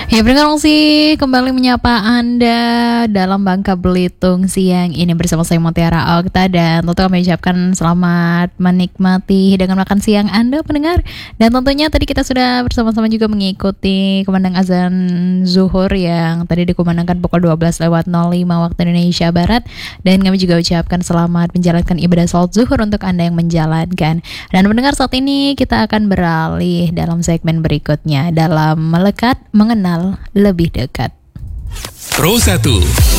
Ya, berterima kasih kembali menyapa Anda dalam Bangka Belitung siang ini bersama saya Mutiara Okta, dan tentu kami ucapkan selamat menikmati hidangan makan siang Anda pendengar. Dan tentunya tadi kita sudah bersama-sama juga mengikuti kumandang azan zuhur yang tadi dikumandangkan pukul 12:05 waktu Indonesia Barat, dan kami juga ucapkan selamat menjalankan ibadah salat zuhur untuk Anda yang menjalankan. Dan pendengar, saat ini kita akan beralih dalam segmen berikutnya dalam Melekat Mengenal Lebih Dekat. Pro 1